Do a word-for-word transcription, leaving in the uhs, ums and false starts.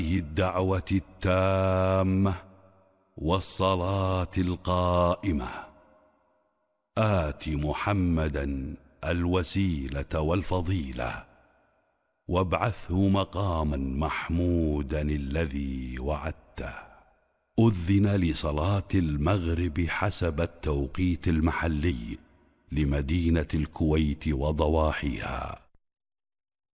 الدعوة التامة والصلاة القائمة آت محمدا الوسيلة والفضيلة وابعثه مقاما محمودا الذي وعدته. أذن لصلاة المغرب حسب التوقيت المحلي لمدينة الكويت وضواحيها.